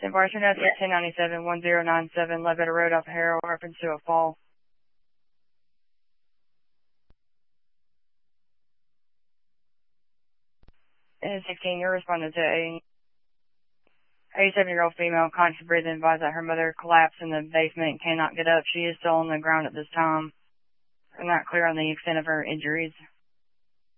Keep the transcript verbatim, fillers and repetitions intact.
Saint Bartholomew, ten ninety-seven, one zero nine seven, Ledbetter Road, off Harrow, reference to a fall. And sixteen, you're responding to a eighty-seven-year-old female, conscious breathing, advised that her mother collapsed in the basement and cannot get up. She is still on the ground at this time. I'm not clear on the extent of her injuries.